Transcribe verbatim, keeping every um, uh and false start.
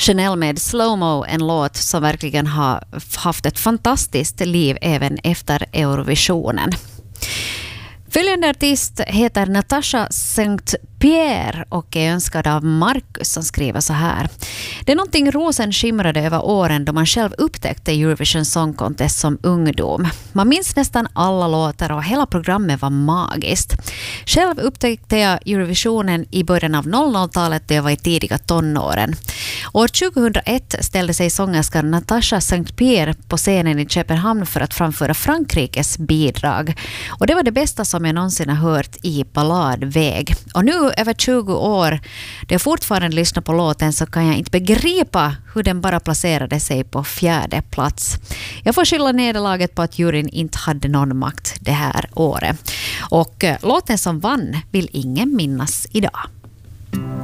Chanel med Slow Mo, en låt som verkligen har haft ett fantastiskt liv även efter Eurovisionen. Följande artist heter Natasha Saint-Pierre och är önskad av Marcus som skriver så här. Det är någonting rosen skimrade över åren då man själv upptäckte Eurovision Song Contest som ungdom. Man minns nästan alla låtar och hela programmet var magiskt. Själv upptäckte jag Eurovisionen i början av noll noll-talet då jag var i tidiga tonåren. År tjugohundraett ställde sig sångerskan Natasha Saint-Pierre på scenen i Köpenhamn för att framföra Frankrikes bidrag. Och det var det bästa som jag någonsin har hört i balladväg. Och nu över tjugo år, då jag fortfarande lyssnar på låten, så kan jag inte begripa hur den bara placerade sig på fjärde plats. Jag får skylla nederlaget på att juryn inte hade någon makt det här året. Och låten som vann vill ingen minnas idag.